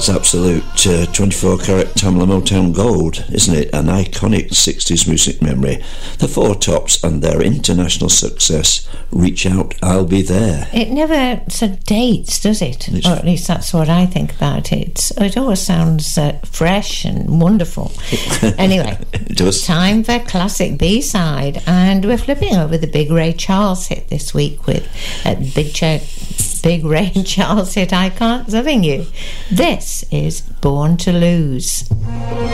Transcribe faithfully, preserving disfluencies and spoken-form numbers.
That's absolute uh, twenty-four carat Tamla Motown Gold, isn't it? An iconic sixties music memory. The Four Tops and their international success, Reach Out, I'll Be There. It never sort of dates, does it? It's or at least that's what I think about it. It always sounds uh, fresh and wonderful. Anyway, it does. Time for classic B-side, and we're flipping over the big Ray Charles hit this week with uh, Big Ch- Big Ray Charles hit I Can't Loving You. This is Born to Lose.